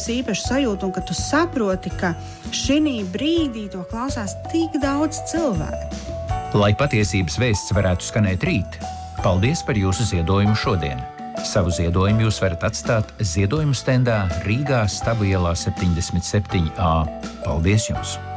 īpašu sajūtu un ka tu saproti, ka šī brīdī to klausās tik daudz cilvēku. Lai patiesības vēsts varētu skanēt rīt, paldies par jūsu ziedojumu šodien. Savu ziedojumu jūs varat atstāt ziedojumu stendā Rīgā Stabu ielā 77A. Paldies jums!